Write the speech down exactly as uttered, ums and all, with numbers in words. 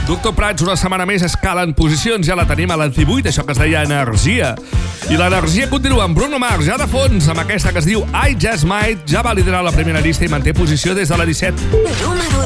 Doctor Prats, una setmana més escala en posicions, ja la tenim a la divuit, això que es deia Energia. I l'energia continua amb Bruno Mars, ja de fons, amb aquesta que es diu I Just Might, ja va liderar la primera llista i manté posició des de la disset. Número